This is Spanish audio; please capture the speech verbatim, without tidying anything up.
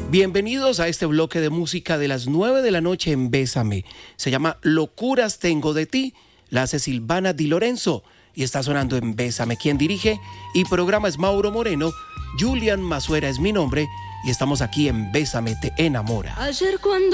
Bienvenidos a este bloque de música de las nueve de la noche en Bésame. Se llama Locuras Tengo de Ti, la hace Silvana Di Lorenzo y está sonando en Bésame. Quien dirige y programa es Mauro Moreno, Julian Mazuera es mi nombre y estamos aquí en Bésame Te Enamora. Ayer cuando